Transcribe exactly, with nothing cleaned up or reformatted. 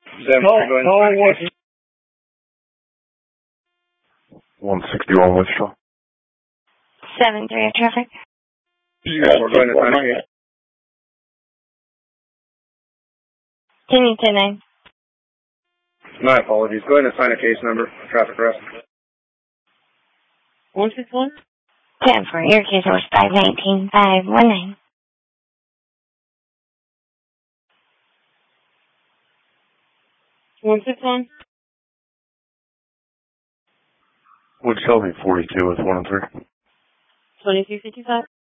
Then No, go no, ahead and what? one sixty-one Withdraw. seven three traffic. We're going to sign a case. Can you ten nine? My apologies. Go ahead and assign a case number. Traffic arrest. one six one? ten four. Your case was five nineteen five one nine. one six one? Would Shelby forty-two with one and three. twenty-two fifty-five?